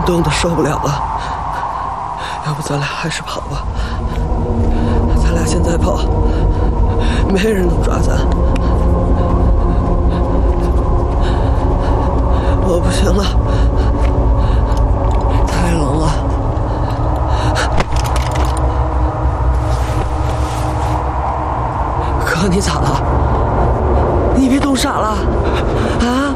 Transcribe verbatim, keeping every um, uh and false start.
冻得受不了了，要不咱俩还是跑吧。咱俩现在跑，没人能抓咱。我不行了，太冷了。哥，你咋了？你别冻傻了啊！